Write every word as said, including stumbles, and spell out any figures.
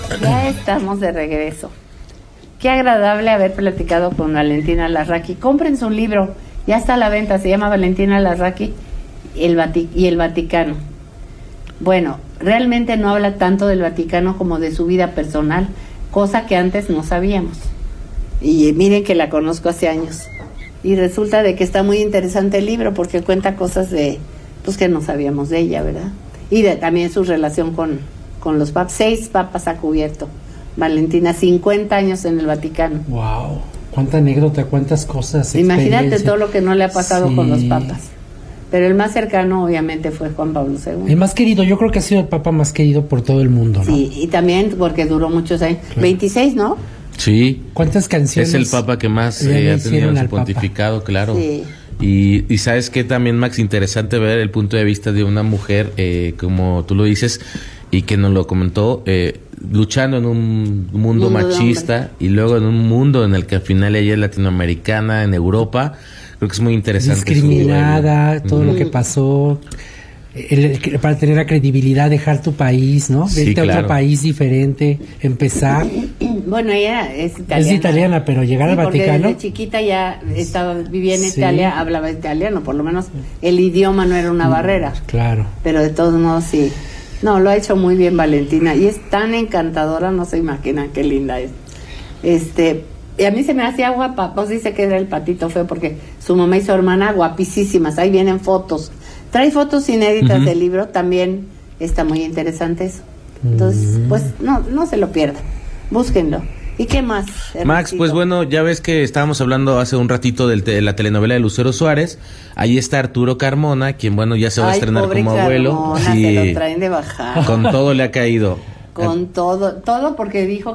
Ya estamos de regreso. Qué agradable haber platicado con Valentina Larraqui. Compren su libro, ya está a la venta, se llama Valentina Larraqui el Vati- y el Vaticano. Bueno, realmente no habla tanto del Vaticano como de su vida personal, cosa que antes no sabíamos. Y miren que la conozco hace años. Y resulta de que está muy interesante el libro porque cuenta cosas de, pues que no sabíamos de ella, ¿verdad? Y de, también su relación con, con los papas. Seis papas ha cubierto Valentina, cincuenta años en el Vaticano. Wow, cuánta anécdota, cuántas cosas. Imagínate todo lo que no le ha pasado sí. con los papas. Pero el más cercano obviamente fue Juan Pablo segundo. El más querido, yo creo que ha sido el papa más querido por todo el mundo, ¿no? Sí, y también porque duró muchos años. Claro. veintiséis, ¿no? Sí. ¿Cuántas canciones? Es el papa que más eh, ha tenido su pontificado, claro. Sí. Y, y sabes que también, Max, interesante ver el punto de vista de una mujer, eh, como tú lo dices, y que nos lo comentó, eh, luchando en un mundo, mundo machista y luego en un mundo en el que al final ella es latinoamericana, en Europa. Creo que es muy interesante. Discriminada, su, todo mm. lo que pasó. El, el, para tener la credibilidad, dejar tu país, ¿no? Sí, Vete claro. a otro país diferente, empezar. Bueno, ella es italiana. Es italiana, pero llegar sí, al Vaticano. Desde chiquita ya estaba, vivía en sí. Italia, hablaba italiano, por lo menos el idioma no era una barrera. Claro. Pero de todos modos sí. No, lo ha hecho muy bien Valentina y es tan encantadora, no se imaginan qué linda es. Este, y a mí se me hacía guapa, pues dice que era el patito feo porque su mamá y su hermana guapísimas, ahí vienen fotos. Trae fotos inéditas uh-huh. del libro, también está muy interesante eso. Entonces, uh-huh. pues no no se lo pierdan, búsquenlo. ¿Y qué más, Ernestito? Max, pues bueno, ya ves que estábamos hablando hace un ratito del te- de la telenovela de Lucero Suárez. Ahí está Arturo Carmona, quien bueno, ya se va Ay, a estrenar pobre como Carmona, abuelo. sí, se lo traen de bajada. Con todo le ha caído. Con todo, todo porque dijo